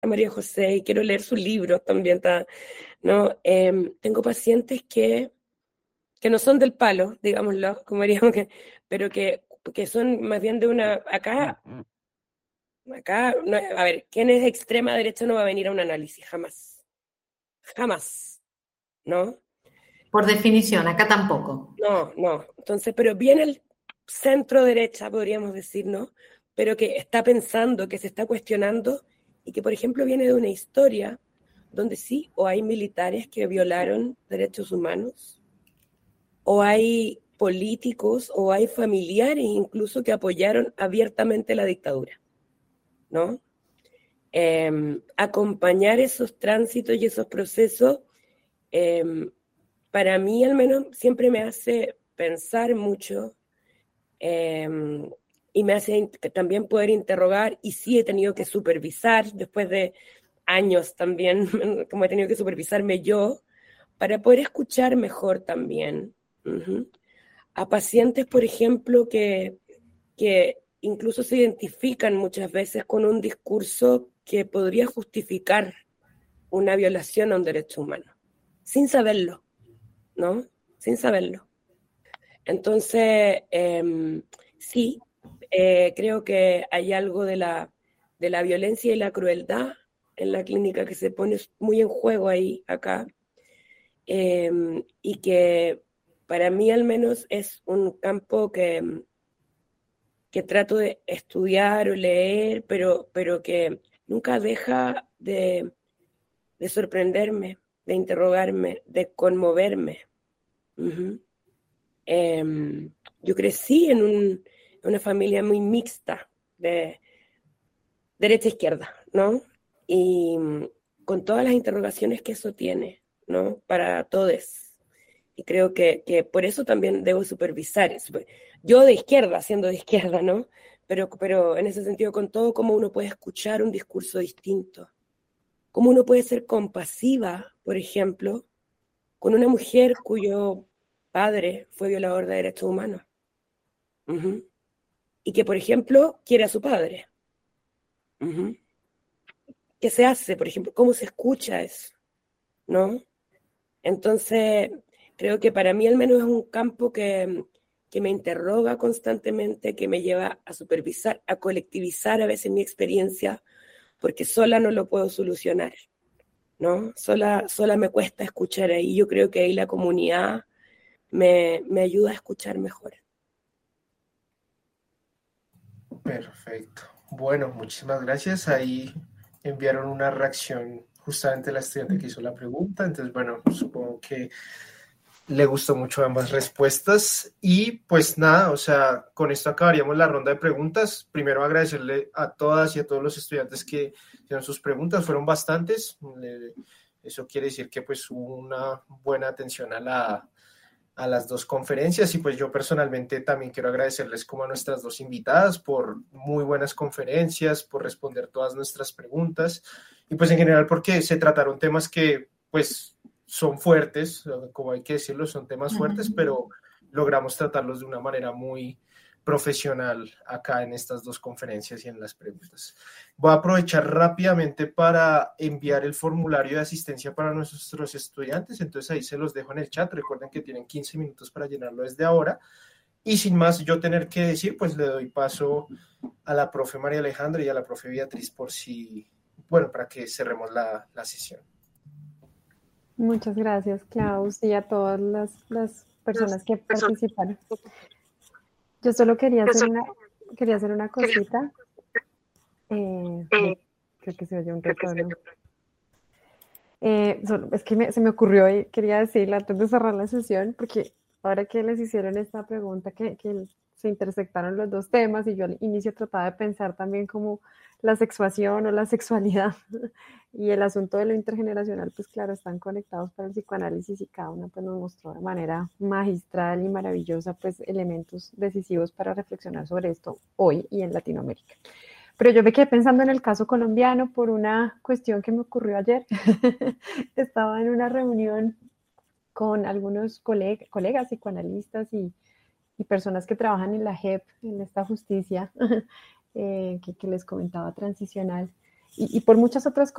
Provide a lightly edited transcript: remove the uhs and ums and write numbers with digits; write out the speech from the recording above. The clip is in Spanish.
a María José y quiero leer sus libros también, ¿no? Tengo pacientes que no son del palo, digámoslo, como diríamos, pero que son más bien de una... Acá, no, a ver, ¿quién es de extrema derecha no va a venir a un análisis? Jamás. Jamás, ¿no? Por definición, acá tampoco. No, no. Entonces, pero viene el centro derecha, podríamos decir, ¿no? Pero que está pensando, que se está cuestionando y que, por ejemplo, viene de una historia donde sí, o hay militares que violaron derechos humanos, o hay políticos, o hay familiares incluso que apoyaron abiertamente la dictadura, ¿no? Acompañar esos tránsitos y esos procesos, eh, para mí al menos siempre me hace pensar mucho, eh, y me hace también poder interrogar, y sí he tenido que supervisar después de años también, como he tenido que supervisarme yo, para poder escuchar mejor también. Uh-huh. A pacientes, por ejemplo, que incluso se identifican muchas veces con un discurso que podría justificar una violación a un derecho humano, sin saberlo, ¿no? Sin saberlo. Entonces, sí, creo que hay algo de la violencia y la crueldad en la clínica que se pone muy en juego ahí, acá, y que para mí al menos es un campo que trato de estudiar o leer, pero que nunca deja de sorprenderme, de interrogarme, de conmoverme. Uh-huh. Yo crecí en una familia muy mixta, de derecha-izquierda, ¿no? Y con todas las interrogaciones que eso tiene, ¿no? Para todos. Y creo que por eso también debo supervisar. Yo de izquierda, siendo de izquierda, ¿no? Pero en ese sentido, con todo, cómo uno puede escuchar un discurso distinto. Cómo uno puede ser compasiva, por ejemplo, con una mujer cuyo padre fue violador de derechos humanos. Uh-huh. Y que, por ejemplo, quiere a su padre. Uh-huh. ¿Qué se hace, por ejemplo? ¿Cómo se escucha eso? ¿No? Entonces, creo que para mí al menos es un campo que me interroga constantemente, que me lleva a supervisar, a colectivizar a veces mi experiencia, porque sola no lo puedo solucionar, ¿no? Sola me cuesta escuchar ahí. Yo creo que ahí la comunidad me ayuda a escuchar mejor. Perfecto. Bueno, muchísimas gracias. Ahí enviaron una reacción justamente la estudiante que hizo la pregunta. Entonces, bueno, supongo que le gustó mucho ambas respuestas. Y pues nada, o sea, con esto acabaríamos la ronda de preguntas. Primero agradecerle a todas y a todos los estudiantes que hicieron sus preguntas. Fueron bastantes. Eso quiere decir que pues hubo una buena atención a las dos conferencias y pues yo personalmente también quiero agradecerles como a nuestras dos invitadas por muy buenas conferencias, por responder todas nuestras preguntas y pues en general porque se trataron temas que pues son fuertes, como hay que decirlo, son temas fuertes, pero logramos tratarlos de una manera muy profesional acá en estas dos conferencias y en las preguntas. Voy a aprovechar rápidamente para enviar el formulario de asistencia para nuestros estudiantes, entonces ahí se los dejo en el chat, recuerden que tienen 15 minutos para llenarlo desde ahora, y sin más yo tener que decir, pues le doy paso a la profe María Alejandra y a la profe Beatriz por si, bueno, para que cerremos la sesión. Muchas gracias, Klaus, y a todas las personas que participaron. Yo solo quería hacer una cosita. Creo que se oye un retorno. Es que se me ocurrió y quería decirle antes de cerrar la sesión, porque ahora que les hicieron esta pregunta, que se intersectaron los dos temas y yo al inicio trataba de pensar también como la sexuación o la sexualidad y el asunto de lo intergeneracional, pues claro, están conectados para el psicoanálisis y cada uno pues nos mostró de manera magistral y maravillosa pues elementos decisivos para reflexionar sobre esto hoy y en Latinoamérica. Pero yo me quedé pensando en el caso colombiano por una cuestión que me ocurrió ayer. Estaba en una reunión con algunos colegas psicoanalistas y personas que trabajan en la JEP, en esta justicia que les comentaba transicional. y por muchas otras cosas